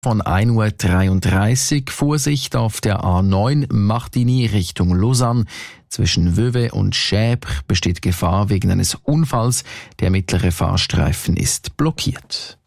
Von 1:33 Uhr Vorsicht auf der A9 Martigny Richtung Lausanne. Zwischen Vevey und Chèvres besteht Gefahr wegen eines Unfalls. Der mittlere Fahrstreifen ist blockiert.